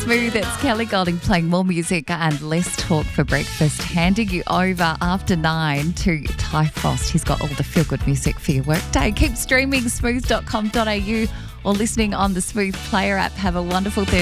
Smooth. It's Kelly Golding playing more music and less talk for breakfast. Handing you over after 9 to Ty Frost. He's got all the feel-good music for your workday. Keep streaming smooth.com.au or listening on the Smooth Player app. Have a wonderful Thursday.